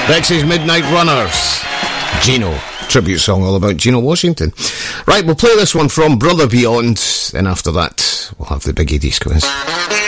Rex's Midnight Runners. Gino. Tribute song all about Gino Washington. Right, we'll play this one from Brother Beyond, and after that, we'll have the Biggie Discos.